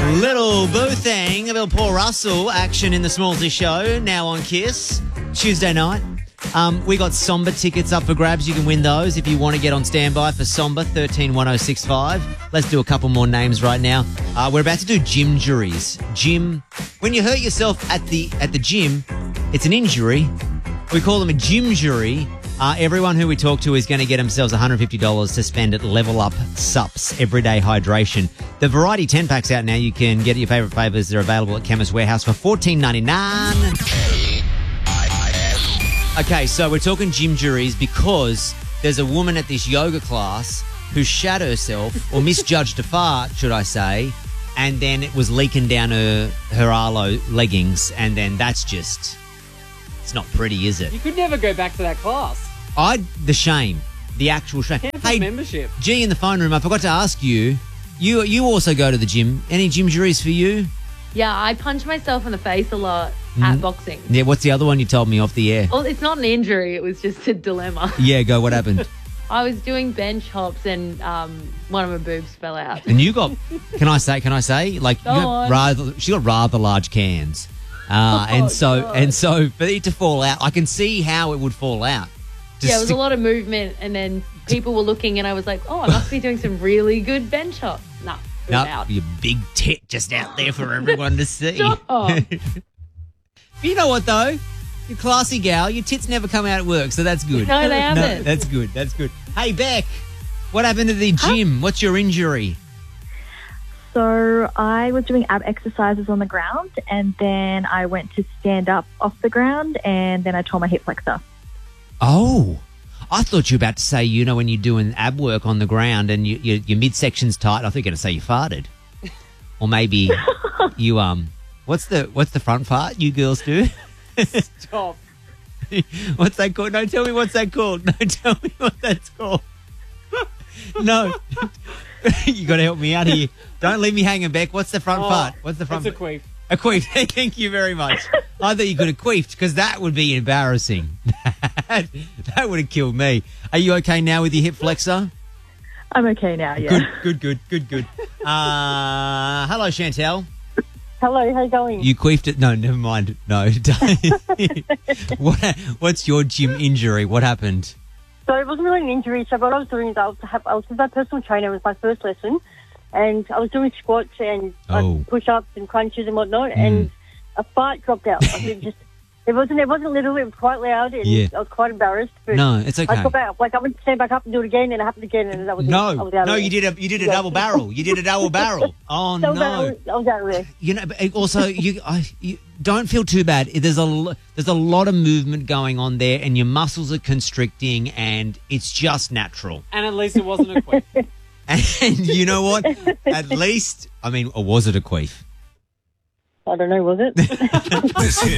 Little Boo Thing, a little Paul Russell action in the Smallsy Show, now on KISS, Tuesday night. We got Somber tickets up for grabs. You can win those if you want to get on standby for Somber, 131065. Let's do a couple more names right now. We're about to do gym juries. Gym, when you hurt yourself at the gym, it's an injury. We call them a gym jury. Everyone who we talk to is going to get themselves $150 to spend at Level Up Sups Everyday Hydration. The Variety 10 packs out now. You can get your favourite flavours. They're available at Chemist Warehouse for $14.99. Okay, so we're talking gym juries because there's a woman at this yoga class who shat herself, or misjudged a fart, should I say, and then it was leaking down her Arlo leggings, and then that's just... It's not pretty, is it? You could never go back to that class. The shame. The actual shame. Cancel membership. G in the phone room, I forgot to ask you. You also go to the gym. Any gym juries for you? Yeah, I punch myself in the face a lot at boxing. Yeah, what's the other one you told me off the air? Well, it's not an injury. It was just a dilemma. Yeah, go. What happened? I was doing bench hops and one of my boobs fell out. And you got, can I say, like, Go on. she got rather large cans. And so for it to fall out, I can see how it would fall out. Yeah, it was a lot of movement, and then people were looking, and I was like, oh, I must be doing some really good bench hops. No, out. Your big tit just out there for everyone to see. Stop. You know what, though? You're a classy gal. Your tits never come out at work, so that's good. No, they haven't. No, that's good. That's good. Hey, Beck, what happened to the gym? What's your injury? So I was doing ab exercises on the ground, and then I went to stand up off the ground, and then I tore my hip flexor. Oh, I thought you were about to say, you know, when you're doing ab work on the ground and your midsection's tight, I thought you were going to say you farted. Or maybe you, what's the front part you girls do? Stop. What's that called? No, tell me what's that called. No, tell me what that's called. No. You got to help me out here. Don't leave me hanging, Beck. What's the front part? What's the front? It's a queef. A queef. Thank you very much. I thought you could have queefed because that would be embarrassing. That would have killed me. Are you okay now with your hip flexor? I'm okay now, yeah. Good. Hello, Chantel. Hello, how you going? You queefed it? No, never mind. No. What's your gym injury? What happened? So it wasn't really an injury. So what I was doing is I was with my personal trainer. It was my first lesson. And I was doing squats and push-ups and crunches and whatnot. And a fart dropped out. Like it wasn't little. It was quite loud. And I was quite embarrassed. But no, it's okay. I got back. Like I went to stand back up and do it again, and it happened again. And that was you did a double barrel. You did a double barrel. Oh no! I was out of there. You know, but also you don't feel too bad. There's a lot of movement going on there, and your muscles are constricting, and it's just natural. And at least it wasn't a queef. And you know what? At least, or was it a queef? I don't know, was it?